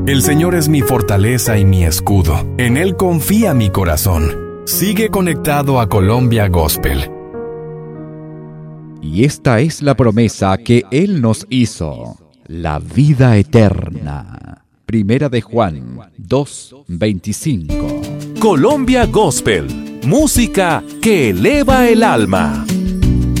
El Señor es mi fortaleza y mi escudo. En Él confía mi corazón. Sigue conectado a Colombia Gospel. Y esta es la promesa que Él nos hizo, la vida eterna. Primera de Juan 2:25. Colombia Gospel, música que eleva el alma.